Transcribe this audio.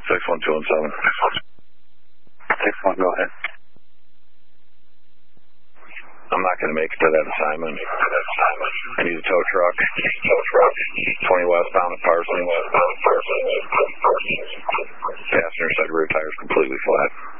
61217. 61, go ahead. I'm not going to make it to that assignment. I need a tow truck. 20 westbound at Parson. Passenger side rear tires completely flat.